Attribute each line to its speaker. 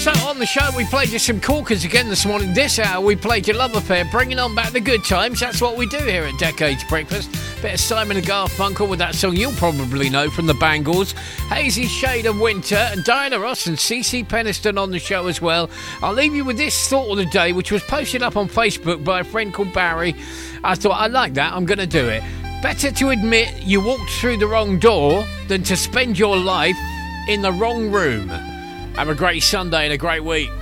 Speaker 1: So on the show we played you some corkers again this morning. This hour we played your Love Affair, bringing on back the good times. That's what we do here at Decades Breakfast. Bit of Simon and Garfunkel with that song you'll probably know from the Bangles. Hazy Shade of Winter, and Diana Ross and CeCe Peniston on the show as well. I'll leave you with this thought of the day, which was posted up on Facebook by a friend called Barry. I thought, I like that, I'm going to do it. Better to admit you walked through the wrong door than to spend your life in the wrong room. Have a great Sunday and a great week.